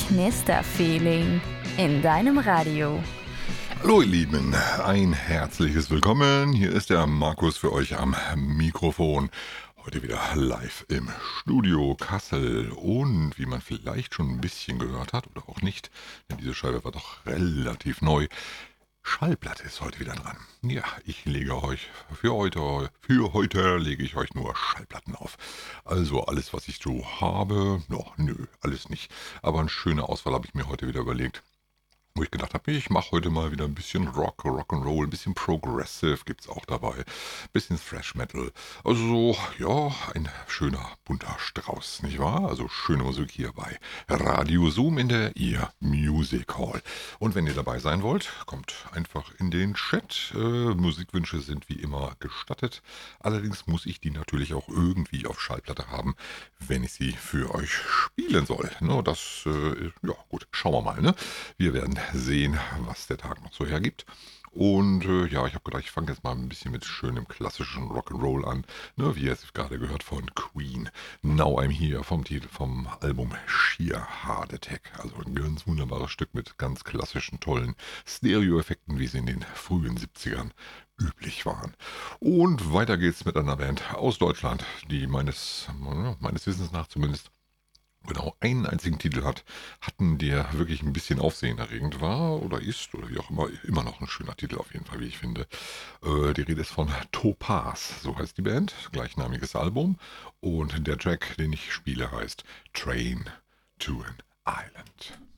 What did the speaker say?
Knister-Feeling in deinem Radio. Hallo ihr Lieben, ein herzliches Willkommen. Hier ist der Markus für euch am Mikrofon. Heute wieder live im Studio Kassel und wie man vielleicht schon ein bisschen gehört hat oder auch nicht, denn diese Scheibe war doch relativ neu. Schallplatte ist heute wieder dran. Ja, ich lege euch für heute lege ich euch nur Schallplatten auf. Also alles, was ich so habe, nö, alles nicht. Aber eine schöne Auswahl habe ich mir heute wieder überlegt. Wo ich gedacht habe, ich mache heute mal wieder ein bisschen Rock'n'Roll, ein bisschen Progressive gibt's auch dabei, ein bisschen Thrash Metal. Also so, ja, ein schöner bunter Strauß, nicht wahr? Also schöne Musik hier bei Radio Zoom in der Ear Music Hall. Und wenn ihr dabei sein wollt, kommt einfach in den Chat. Musikwünsche sind wie immer gestattet. Allerdings muss ich die natürlich auch irgendwie auf Schallplatte haben, wenn ich sie für euch spielen soll. Das, ja gut, schauen wir mal, ne? Wir werden sehen, was der Tag noch so hergibt. Und ja, ich habe gedacht, ich fange jetzt mal ein bisschen mit schönem klassischen Rock'n'Roll an, ne, wie ihr es gerade gehört von Queen. Now I'm Here vom Titel vom Album Sheer Heart Attack. Also ein ganz wunderbares Stück mit ganz klassischen, tollen Stereo-Effekten, wie sie in den frühen 70ern üblich waren. Und weiter geht's mit einer Band aus Deutschland, die meines Wissens nach zumindest genau einen einzigen Titel hatten, der wirklich ein bisschen aufsehenerregend war oder ist oder wie auch immer noch ein schöner Titel auf jeden Fall, wie ich finde. Die Rede ist von Topaz, so heißt die Band, gleichnamiges Album. Und der Track, den ich spiele, heißt Train to an Island.